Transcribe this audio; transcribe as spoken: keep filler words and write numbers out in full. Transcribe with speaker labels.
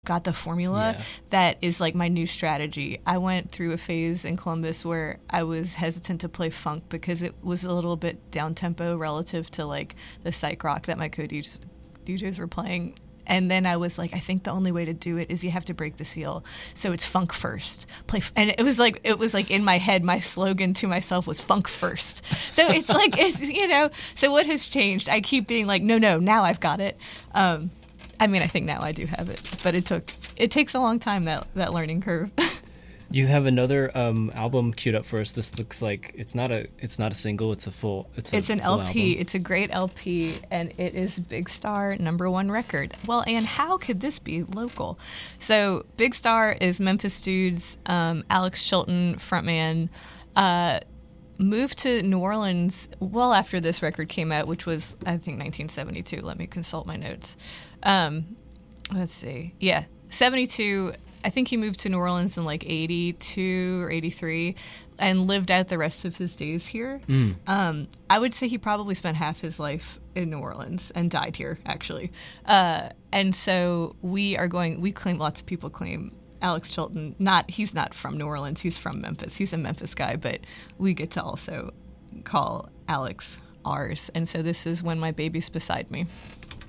Speaker 1: got the formula
Speaker 2: Yeah.
Speaker 1: that is like my new strategy. I went through a phase in Columbus where I was hesitant to play funk because it was a little bit down tempo relative to like the psych rock that my co-D Js D Js were playing. And then I was like, I think the only way to do it is you have to break the seal. So it's funk first. Play, f-. and it was like it was like in my head. My slogan to myself was funk first. So it's like it's you know. So what has changed? I keep being like, no, no. Now I've got it. Um, I mean, I think now I do have it, but it took it takes a long time that that learning curve.
Speaker 2: You have another um, album queued up for us. This looks like it's not a it's not a single. It's a full. It's a
Speaker 1: It's an
Speaker 2: full
Speaker 1: L P.
Speaker 2: album.
Speaker 1: It's a great L P, and it is Big Star number one record. Well, and how could this be local? So Big Star is Memphis dudes. Um, Alex Chilton, frontman, uh, moved to New Orleans well after this record came out, which was I think nineteen seventy-two. Let me consult my notes. Um, let's see. Yeah, seventy-two. I think he moved to New Orleans in like eighty-two or eighty-three and lived out the rest of his days here.
Speaker 2: Mm.
Speaker 1: Um, I would say he probably spent half his life in New Orleans and died here, actually. Uh, and so we are going, we claim, lots of people claim Alex Chilton, not, he's not from New Orleans, he's from Memphis. He's a Memphis guy, but we get to also call Alex ours. And so this is When My Baby's Beside Me.